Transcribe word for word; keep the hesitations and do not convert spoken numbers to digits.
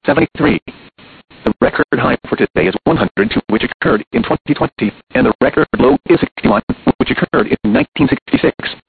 seventy-three. The record high for today is one hundred two, which occurred in twenty twenty, and the record low is sixty-one, which occurred in nineteen sixty-six.